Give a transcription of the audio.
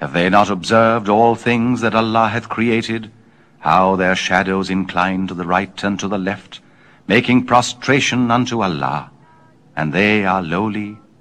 Have they not observed all things that Allah hath created, how their shadows incline to the right and to the left, making prostration unto Allah, and they are lowly